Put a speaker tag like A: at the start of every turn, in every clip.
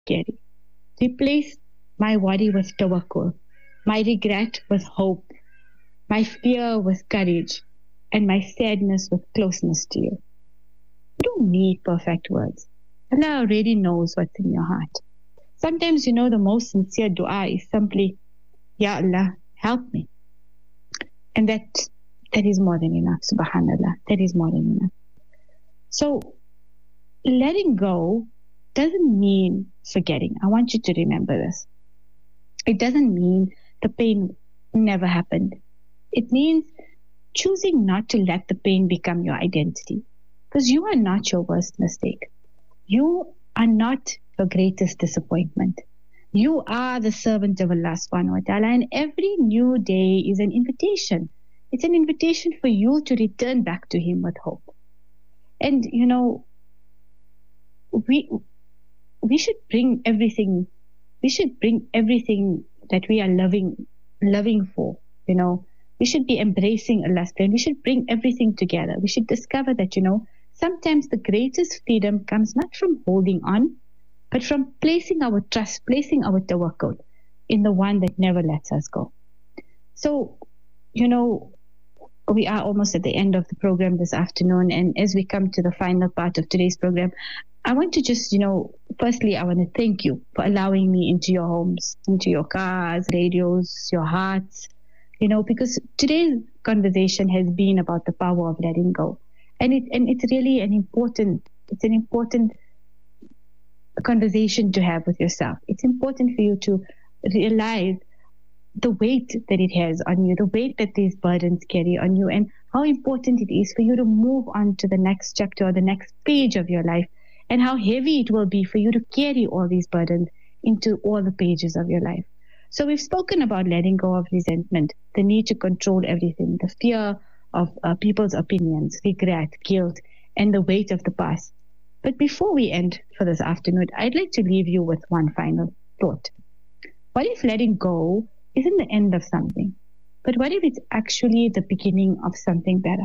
A: carry. Replace my worry with tawakkul, my regret with hope, my fear with courage, and my sadness with closeness to you. You don't need perfect words. Allah already knows what's in your heart. Sometimes, the most sincere dua is simply, Ya Allah, help me. And that is more than enough, subhanallah. That is more than enough. So, letting go doesn't mean forgetting. I want you to remember this. It doesn't mean the pain never happened. It means choosing not to let the pain become your identity. Because you are not your worst mistake. You are not your greatest disappointment. You are the servant of Allah subhanahu wa ta'ala, and every new day is an invitation. It's an invitation for you to return back to Him with hope. And, we should bring everything that we are loving for, We should be embracing Allah's plan. We should bring everything together. We should discover that, sometimes the greatest freedom comes not from holding on, but from placing our trust, placing our tawakkul in the one that never lets us go. So, we are almost at the end of the program this afternoon, and as we come to the final part of today's program, I want to just, firstly, I want to thank you for allowing me into your homes, into your cars, radios, your hearts, because today's conversation has been about the power of letting go. And it's really an important conversation to have with yourself. It's important for you to realize the weight that it has on you, the weight that these burdens carry on you, and how important it is for you to move on to the next chapter or the next page of your life, and how heavy it will be for you to carry all these burdens into all the pages of your life. So we've spoken about letting go of resentment, the need to control everything, the fear of people's opinions, regret, guilt, and the weight of the past. But before we end for this afternoon, I'd like to leave you with one final thought. What if letting go isn't the end of something, but what if it's actually the beginning of something better?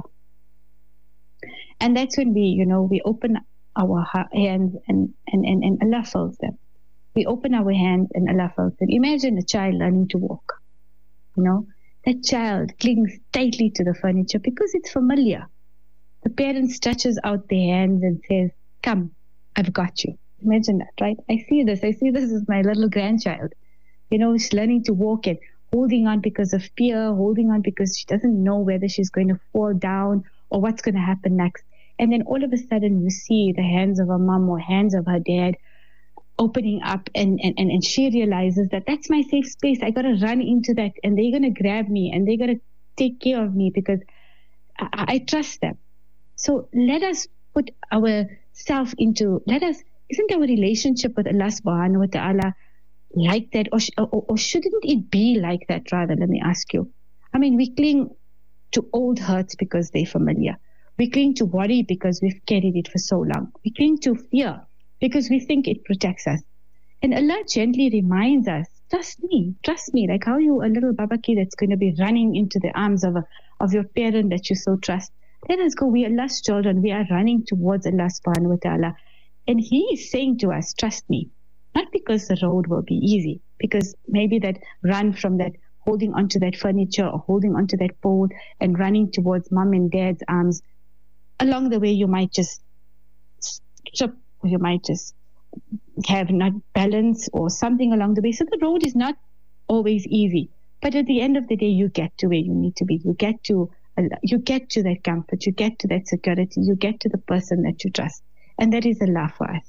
A: And that's when we open our hands and Allah fills them. We open our hands and Allah fills them. Imagine a child learning to walk. That child clings tightly to the furniture because it's familiar. The parent stretches out their hands and says, "Come, I've got you." Imagine that, right? I see this as my little grandchild. She's learning to walk and holding on because of fear, holding on because she doesn't know whether she's going to fall down or what's going to happen next. And then all of a sudden you see the hands of her mom or hands of her dad opening up, and she realizes that that's my safe space. I got to run into that, and they're going to grab me and they're going to take care of me because I trust them. So let us put ourselves isn't our relationship with Allah subhanahu wa ta'ala like that, or shouldn't it be like that rather? Let me ask you. We cling to old hurts because they're familiar. We cling to worry because we've carried it for so long. We cling to fear because we think it protects us. And Allah gently reminds us, trust me, like how you a little babaki that's going to be running into the arms of your parent that you so trust. Let us go. We are Allah's children. We are running towards Allah subhanahu wa ta'ala. And He is saying to us, trust me. Not because the road will be easy, because maybe that run from that, holding onto that furniture or holding onto that pole and running towards mom and dad's arms, along the way you might just trip, or you might just have not balance or something along the way. So the road is not always easy, but at the end of the day you get to where you need to be. You get to that comfort, you get to that security, you get to the person that you trust, and that is Allah for us.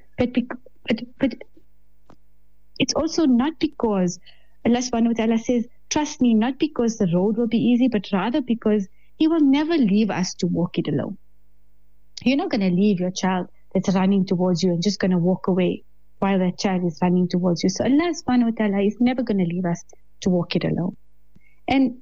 A: But it's also not because Allah subhanahu wa ta'ala says, trust me, not because the road will be easy, but rather because He will never leave us to walk it alone. You're not going to leave your child that's running towards you and just going to walk away while that child is running towards you. So Allah subhanahu wa ta'ala is never going to leave us to walk it alone. And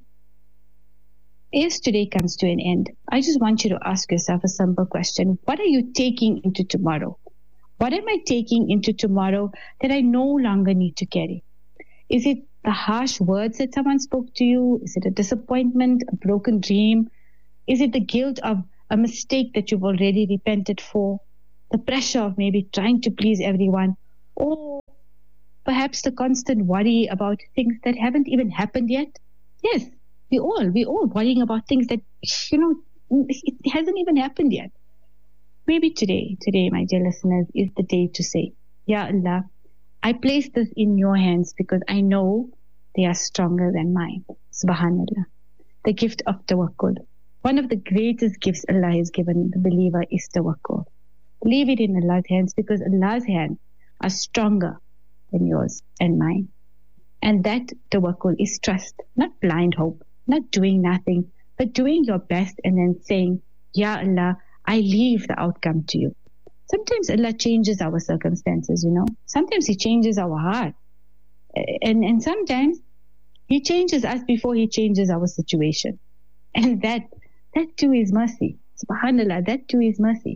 A: as today comes to an end, I just want you to ask yourself a simple question. What are you taking into tomorrow? What am I taking into tomorrow that I no longer need to carry? Is it the harsh words that someone spoke to you? Is it a disappointment, a broken dream? Is it the guilt of a mistake that you've already repented for? The pressure of maybe trying to please everyone? Or Perhaps the constant worry about things that haven't even happened yet. Yes, we all worrying about things that, it hasn't even happened yet. Maybe today, my dear listeners, is the day to say, Ya Allah, I place this in your hands because I know they are stronger than mine. Subhanallah. The gift of tawakkul. One of the greatest gifts Allah has given the believer is tawakkul. Leave it in Allah's hands because Allah's hands are stronger than yours and mine. And that tawakkul is trust, not blind hope, not doing nothing, but doing your best and then saying, Ya Allah, I leave the outcome to you. Sometimes Allah changes our circumstances, Sometimes He changes our heart. And sometimes He changes us before He changes our situation. And that too is mercy. Subhanallah, that too is mercy.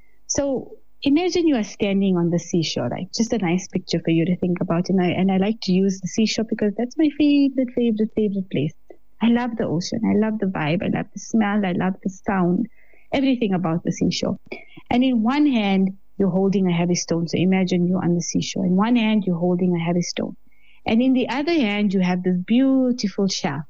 A: So imagine you are standing on the seashore, right? Just a nice picture for you to think about. And I like to use the seashore because that's my favorite place. I love the ocean. I love the vibe. I love the smell. I love the sound. Everything about the seashore. And in one hand, you're holding a heavy stone. So imagine you're on the seashore. In one hand, you're holding a heavy stone. And in the other hand, you have this beautiful shell,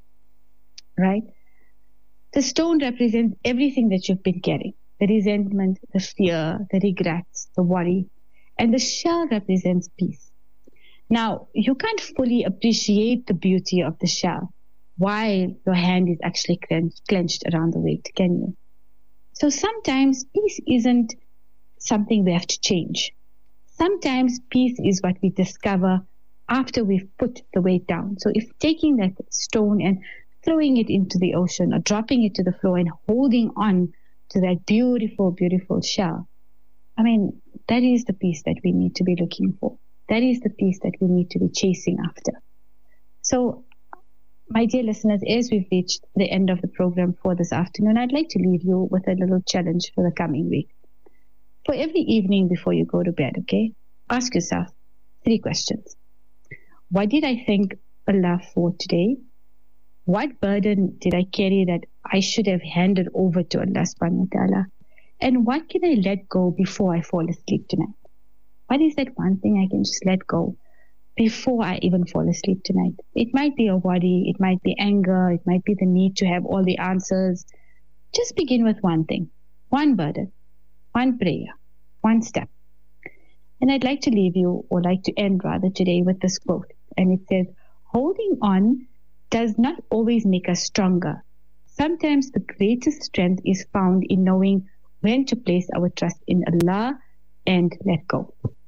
A: right? The stone represents everything that you've been carrying. The resentment, the fear, the regrets, the worry. And the shell represents peace. Now, you can't fully appreciate the beauty of the shell while your hand is actually clenched around the weight, can you? So sometimes peace isn't something we have to change. Sometimes peace is what we discover after we've put the weight down. So if taking that stone and throwing it into the ocean or dropping it to the floor and holding on to that beautiful, beautiful shell, that is the peace that we need to be looking for. That is the peace that we need to be chasing after. So, my dear listeners, as we've reached the end of the program for this afternoon, I'd like to leave you with a little challenge for the coming week. For every evening before you go to bed, okay, ask yourself 3 questions. What did I thank Allah for today? What burden did I carry that I should have handed over to Allah subhanahu wa ta'ala? And what can I let go before I fall asleep tonight? What is that one thing I can just let go before I even fall asleep tonight? It might be a worry, it might be anger, it might be the need to have all the answers. Just begin with one thing, one burden, one prayer, one step. And I'd like to leave you, or like to end rather today with this quote. And it says, holding on does not always make us stronger. Sometimes the greatest strength is found in knowing when to place our trust in Allah and let go.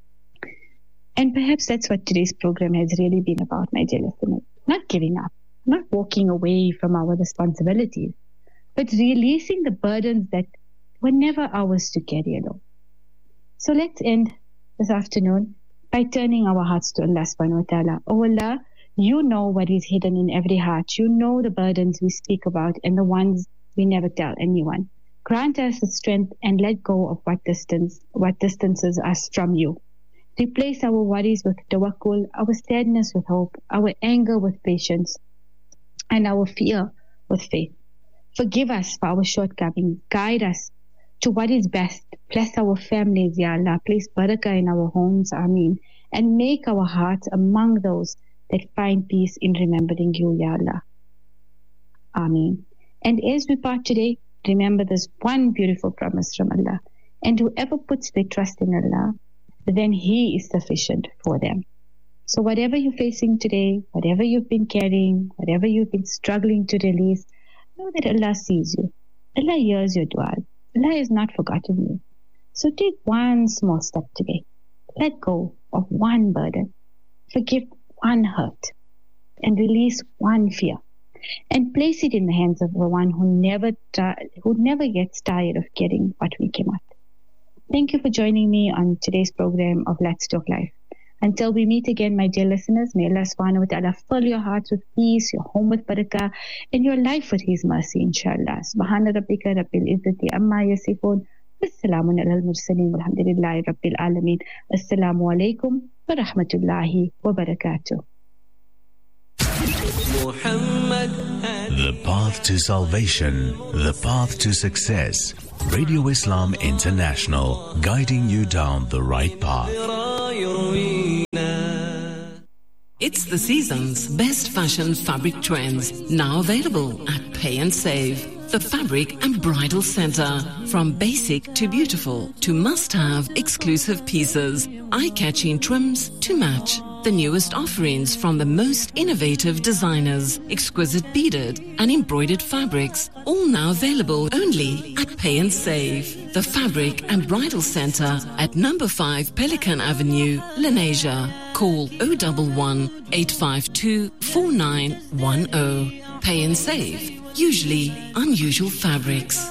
A: And perhaps that's what today's program has really been about, my dear listeners. Not giving up, not walking away from our responsibilities, but releasing the burdens that were never ours to carry alone. So let's end this afternoon by turning our hearts to Allah subhanahu wa ta'ala. Oh Allah, you know what is hidden in every heart. You know the burdens we speak about and the ones we never tell anyone. Grant us the strength and let go of what distances us from you. Replace our worries with tawakkul, our sadness with hope, our anger with patience, and our fear with faith. Forgive us for our shortcomings. Guide us to what is best. Bless our families, Ya Allah. Place barakah in our homes, Ameen. And make our hearts among those that find peace in remembering you, Ya Allah. Ameen. And as we part today, remember this one beautiful promise from Allah. And whoever puts their trust in Allah, then He is sufficient for them. So whatever you're facing today, whatever you've been carrying, whatever you've been struggling to release, know that Allah sees you. Allah hears your dua. Allah has not forgotten you. So take one small step today. Let go of one burden. Forgive one hurt. And release one fear. And place it in the hands of the one who never gets tired of getting what we came at. Thank you for joining me on today's program of Let's Talk Life. Until we meet again, my dear listeners, may Allah subhanahu wa ta'ala fill your hearts with peace, your home with barakah, and your life with His mercy, inshallah. Subhana rabbika rabbil izzati amma yasifun. Wassalamun ala al-mursaleen walhamdulillahi rabbil alameen. Assalamu alaikum wa rahmatullahi wa barakatuh.
B: The path to salvation, the path to success. Radio Islam International, guiding you down the right path.
C: It's the season's best fashion fabric trends, now available at Pay and Save. The Fabric and Bridal Center. From basic to beautiful to must-have exclusive pieces, eye-catching trims to match. The newest offerings from the most innovative designers, exquisite beaded and embroidered fabrics, all now available only at Pay and Save. The Fabric and Bridal Center at number 5 Pelican Avenue, Lenasia. Call 011 852 4910. Pay and Save. Usually unusual fabrics.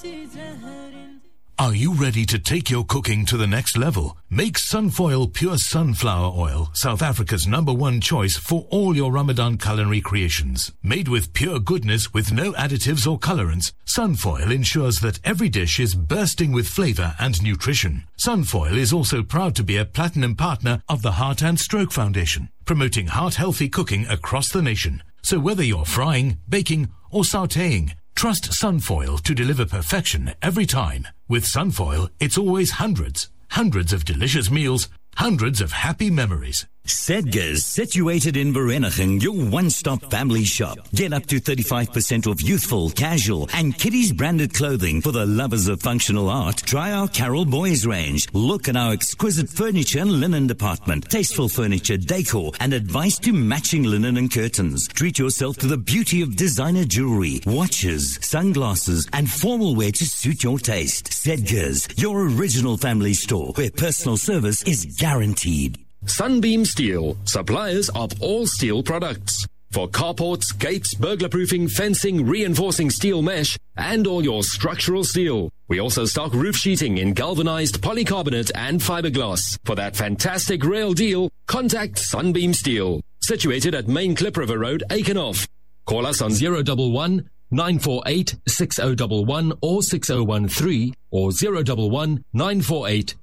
B: Are you ready to take your cooking to the next level? Make Sunfoil Pure Sunflower Oil, South Africa's #1 choice for all your Ramadan culinary creations. Made with pure goodness with no additives or colorants, Sunfoil ensures that every dish is bursting with flavor and nutrition. Sunfoil is also proud to be a platinum partner of the Heart and Stroke Foundation, promoting heart-healthy cooking across the nation. So whether you're frying, baking, or sautéing, trust Sunfoil to deliver perfection every time. With Sunfoil, it's always hundreds of delicious meals, hundreds of happy memories.
D: Sedgars, situated in Vereeniging, your one-stop family shop. Get up to 35% off youthful, casual, and kiddies branded clothing for the lovers of functional art. Try our Carol Boys range. Look at our exquisite furniture and linen department, tasteful furniture, decor, and advice to matching linen and curtains. Treat yourself to the beauty of designer jewelry, watches, sunglasses, and formal wear to suit your taste. Sedgars, your original family store where personal service is guaranteed.
E: Sunbeam Steel, suppliers of all steel products. For carports, gates, burglar-proofing, fencing, reinforcing steel mesh, and all your structural steel. We also stock roof sheeting in galvanized polycarbonate and fiberglass. For that fantastic rail deal, contact Sunbeam Steel. Situated at Main Klip River Road, Aikenhof. Call us on 011 948 6011 or 6013 or 011 948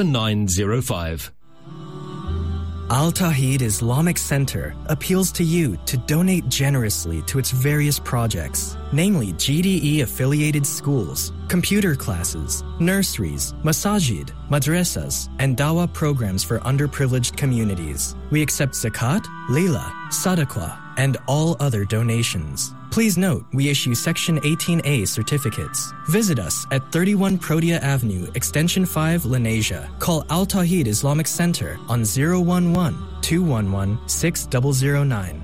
E: 7905.
F: Al Tawheed Islamic Center appeals to you to donate generously to its various projects, namely GDE-affiliated schools, computer classes, nurseries, masajid, madrasas, and dawah programs for underprivileged communities. We accept zakat, lila, sadaqah, and all other donations. Please note, we issue Section 18A certificates. Visit us at 31 Protea Avenue, Extension 5, Lenasia. Call Al Tawheed Islamic Center on 011-211-6009.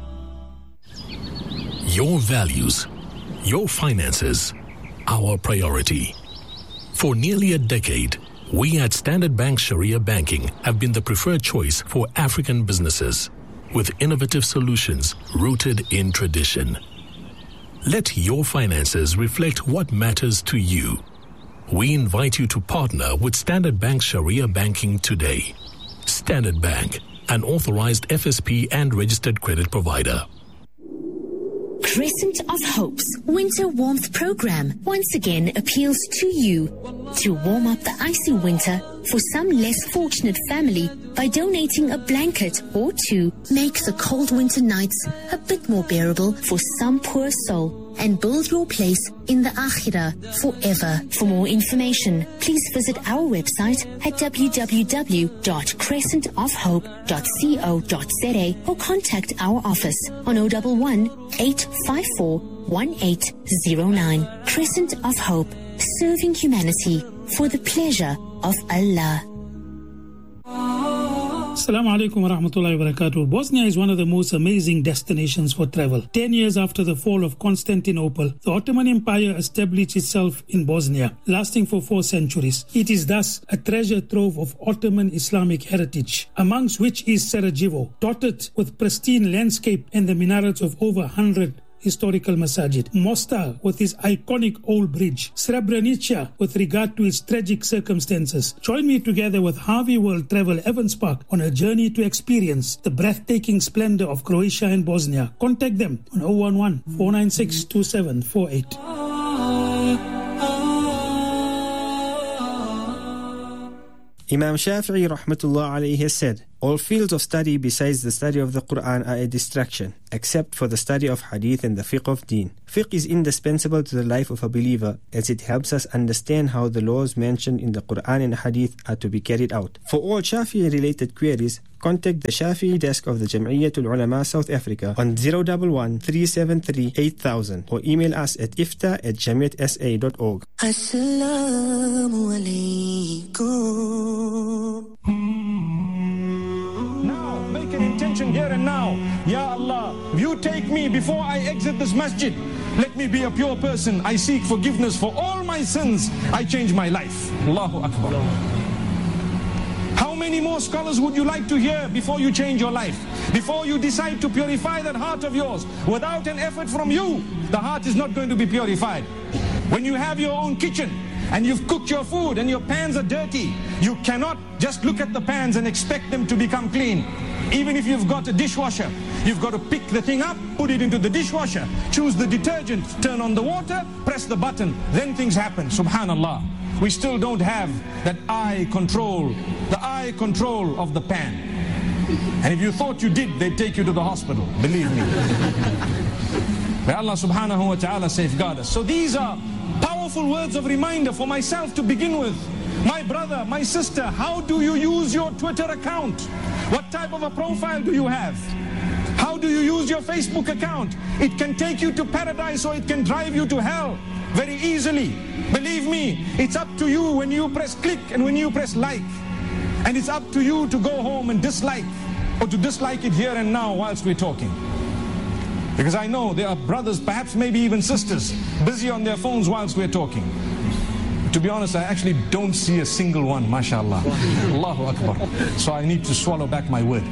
G: Your values, your finances, our priority. For nearly a decade, we at Standard Bank Sharia Banking have been the preferred choice for African businesses, with innovative solutions rooted in tradition. Let your finances reflect what matters to you. We invite you to partner with Standard Bank Sharia Banking today. Standard Bank, an authorized FSP and registered credit provider.
H: Crescent of Hope's Winter Warmth Program once again appeals to you to warm up the icy winter for some less fortunate family by donating a blanket or two. Make the cold winter nights a bit more bearable for some poor soul and build your place in the Akhirah forever. For more information, please visit our website at www.crescentofhope.co.za or contact our office on 011 854 1809. Crescent of Hope, serving humanity for the pleasure of Allah.
I: Assalamu alaikum wa rahmatullahi wa barakatuh. Bosnia is one of the most amazing destinations for travel. 10 years after the fall of Constantinople, the Ottoman Empire established itself in Bosnia, lasting for 4 centuries. It is thus a treasure trove of Ottoman Islamic heritage, amongst which is Sarajevo, dotted with pristine landscape and the minarets of over 100 historical masajid. Mostar with its iconic old bridge. Srebrenica with regard to its tragic circumstances. Join me together with Harvey World Travel Evans Park on a journey to experience the breathtaking splendor of Croatia and Bosnia. Contact them on 011-496-2748.
J: Imam Shafi'i rahmatullah alayhi has said, All fields of study besides the study of the Quran are a distraction, except for the study of hadith and the fiqh of deen. Fiqh is indispensable to the life of a believer as it helps us understand how the laws mentioned in the Quran and hadith are to be carried out. For all Shafi'i-related queries, contact the Shafi'i desk of the Jam'iyyatul Ulama South Africa on 011 373 8000 or email us at ifta@jamiatsa.org.
K: Assalamu alaikum.
L: Now, make an intention here and now. Ya Allah, you take me before I exit this masjid. Let me be a pure person. I seek forgiveness for all my sins. I change my life. Allahu Akbar. How many more scholars would you like to hear before you change your life? Before you decide to purify that heart of yours? Without an effort from you, the heart is not going to be purified. When you have your own kitchen and you've cooked your food and your pans are dirty, you cannot just look at the pans and expect them to become clean. Even if you've got a dishwasher, you've got to pick the thing up, put it into the dishwasher, choose the detergent, turn on the water, press the button, then things happen. Subhanallah. We still don't have that eye control, the eye control of the pan. And if you thought you did, they'd take you to the hospital, believe me. May Allah subhanahu wa ta'ala safeguard us. So these are powerful words of reminder for myself to begin with. My brother, my sister, how do you use your Twitter account? What type of a profile do you have? How do you use your Facebook account? It can take you to paradise or it can drive you to hell very easily. Believe me, it's up to you when you press click and when you press like. And it's up to you to go home and dislike, or to dislike it here and now whilst we're talking. Because I know there are brothers, perhaps maybe even sisters, busy on their phones whilst we're talking. To be honest, I actually don't see a single one, mashallah. Allahu Akbar. So I need to swallow back my word.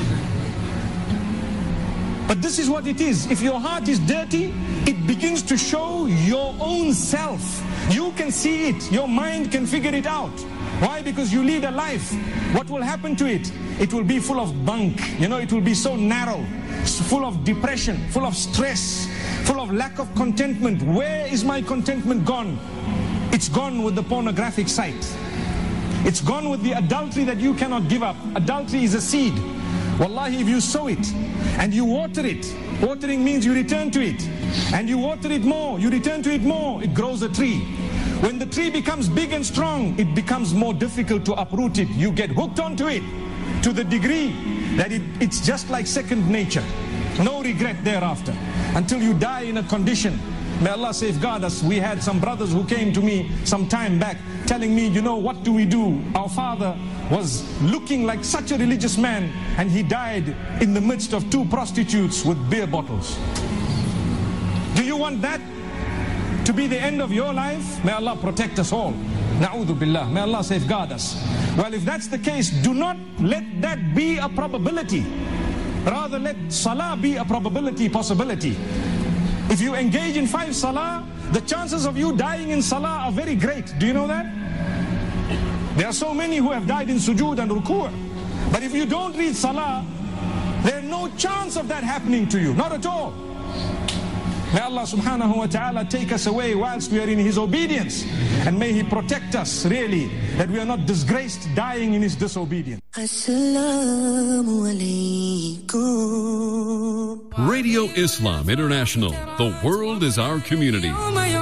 L: But this is what it is. If your heart is dirty, it begins to show your own self. You can see it. Your mind can figure it out. Why? Because you lead a life. What will happen to it? It will be full of bunk. You know, it will be so narrow, full of depression, full of stress, full of lack of contentment. Where is my contentment gone? It's gone with the pornographic site. It's gone with the adultery that you cannot give up. Adultery is a seed. Wallahi, if you sow it and you water it, watering means you return to it, and you water it more, you return to it more, it grows a tree. When the tree becomes big and strong, it becomes more difficult to uproot it. You get hooked onto it to the degree that it's just like second nature. No regret thereafter until you die in a condition. May Allah safeguard us. We had some brothers who came to me some time back telling me, you know, what do we do? Our father was looking like such a religious man and he died in the midst of two prostitutes with beer bottles. Do you want that to be the end of your life? May Allah protect us all. Na'udhu billah. May Allah safeguard us. Well, if that's the case, do not let that be a probability. Rather, let salah be a possibility. If you engage in 5 salah, the chances of you dying in salah are very great. Do you know that? There are so many who have died in sujood and ruku'. But if you don't read salah, there's no chance of that happening to you. Not at all. May Allah subhanahu wa ta'ala take us away whilst we are in His obedience. And may He protect us, really, that we are not disgraced dying in His disobedience.
K: Assalamu alaikum.
E: Radio Islam International. The world is our community.